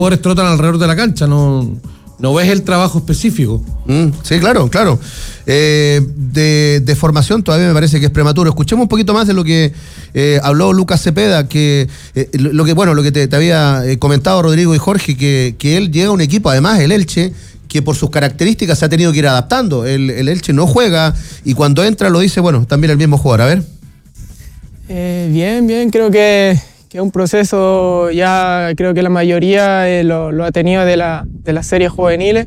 jugadores trotan alrededor de la cancha, no ves el trabajo específico. Sí, claro. De formación todavía me parece que es prematuro. Escuchemos un poquito más de lo que habló Lucas Cepeda, que lo que te había comentado Rodrigo y Jorge, que él llega a un equipo, además el Elche, que por sus características se ha tenido que ir adaptando. El Elche no juega y cuando entra lo dice, también el mismo jugador. A ver. Bien, creo que es un proceso, ya creo que la mayoría lo ha tenido de las series juveniles.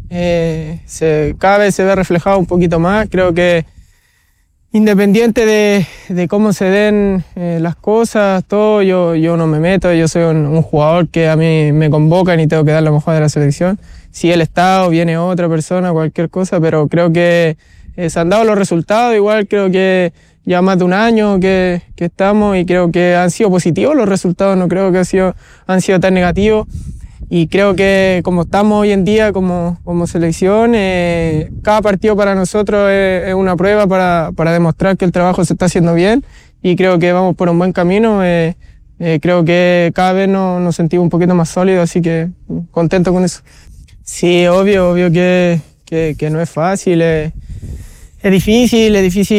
Cada vez se ve reflejado un poquito más. Creo que independiente de cómo se den las cosas, todo, yo no me meto. Yo soy un jugador que a mí me convocan y tengo que dar lo mejor de la selección. Si él está o viene otra persona, cualquier cosa, pero creo que se han dado los resultados. Igual creo que ya más de un año que estamos y creo que han sido positivos los resultados, no creo que han sido tan negativos. Y creo que como estamos hoy en día como selección, cada partido para nosotros es una prueba para demostrar que el trabajo se está haciendo bien y creo que vamos por un buen camino. Creo que cada vez nos sentimos un poquito más sólidos, así que contento con eso. Sí, obvio que no es fácil. Es difícil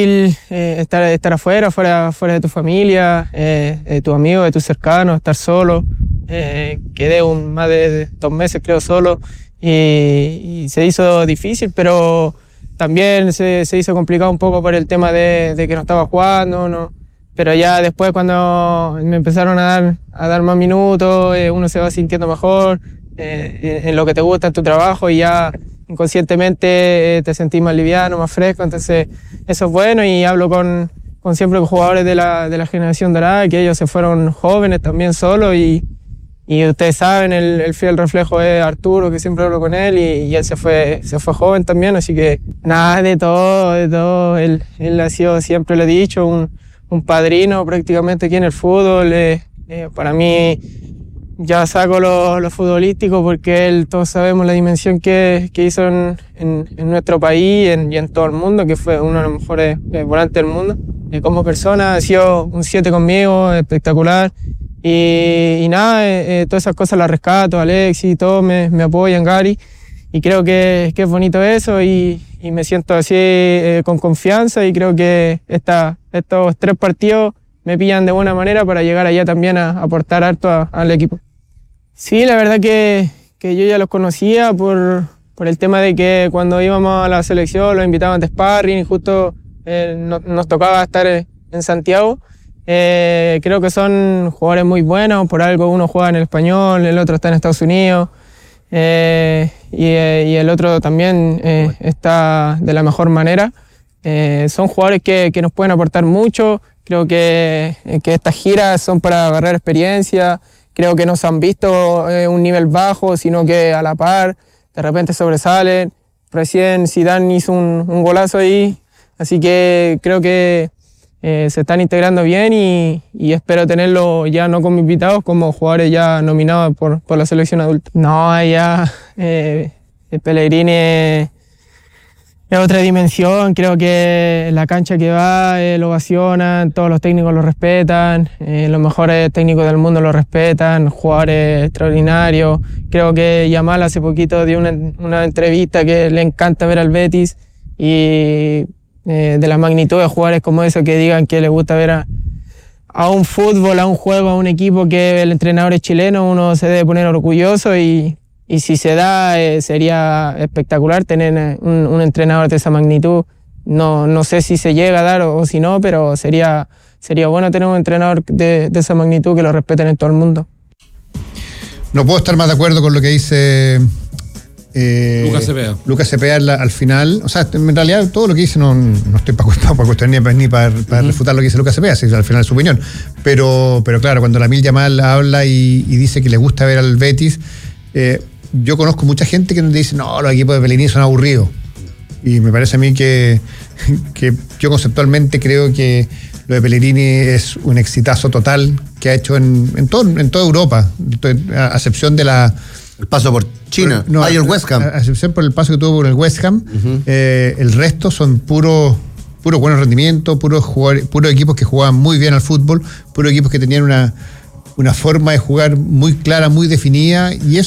estar fuera de tu familia, de tus amigos, de tus cercanos, estar solo. Quedé más de 2 meses creo solo y se hizo difícil, pero también se hizo complicado un poco por el tema de que no estaba jugando, ¿no? Pero ya después cuando me empezaron a dar más minutos, uno se va sintiendo mejor en lo que te gusta, en tu trabajo, y ya inconscientemente te sentís más liviano, más fresco. Entonces eso es bueno, y hablo siempre con jugadores de la generación dorada, que ellos se fueron jóvenes también solos, y ustedes saben, el fiel reflejo es Arturo, que siempre hablo con él, y él se fue joven también, así que nada, de todo. Él ha sido, siempre lo he dicho, un padrino prácticamente aquí en el fútbol. Para mí, ya saco lo futbolístico, porque todos sabemos la dimensión que hizo en nuestro país y en todo el mundo, que fue uno de los mejores volantes del mundo. Como persona ha sido un 7 conmigo, espectacular. Y nada, todas esas cosas las rescato, Alexis, todos me apoyan, Gary, y creo que es bonito eso, y me siento así con confianza, y creo que estos 3 partidos me pillan de buena manera para llegar allá también a aportar harto al equipo. Sí, la verdad que yo ya los conocía por el tema de que cuando íbamos a la selección los invitaban de sparring, y justo nos tocaba estar en Santiago. Creo que son jugadores muy buenos, por algo uno juega en el Español, el otro está en Estados Unidos, y el otro también está de la mejor manera. Son jugadores que nos pueden aportar mucho. Creo que estas giras son para agarrar experiencia. Creo que no se han visto un nivel bajo, sino que a la par de repente sobresalen. Recién Zidane hizo un golazo ahí, así que creo que se están integrando bien, y espero tenerlo ya no como invitados, como jugadores ya nominados por la selección adulta. No, ya Pellegrini es otra dimensión. Creo que la cancha que va lo ovacionan, todos los técnicos lo respetan, los mejores técnicos del mundo lo respetan, jugadores extraordinarios. Creo que Yamal hace poquito dio una entrevista que le encanta ver al Betis, y de la magnitud de jugadores como eso, que digan que les gusta ver a un fútbol, a un juego, a un equipo que el entrenador es chileno, uno se debe poner orgulloso, y si se da, sería espectacular tener un entrenador de esa magnitud. No sé si se llega a dar o si no, pero sería bueno tener un entrenador de esa magnitud, que lo respeten en todo el mundo. No puedo estar más de acuerdo con lo que dice Lucas Cepeda al final. O sea, en realidad todo lo que dice no estoy para cuestionar ni para refutar lo que dice Lucas Cepeda, si al final es su opinión. Pero claro, cuando Lamine Yamal habla y dice que le gusta ver al Betis, yo conozco mucha gente que nos dice, no, los equipos de Pellegrini son aburridos. Y me parece a mí que yo conceptualmente creo que lo de Pellegrini es un exitazo total que ha hecho en toda Europa, a excepción de el paso por China, y el West Ham. A excepción por el paso que tuvo por el West Ham. El resto son puros buenos rendimientos, puros equipos que jugaban muy bien al fútbol, puros equipos que tenían una forma de jugar muy clara, muy definida, y eso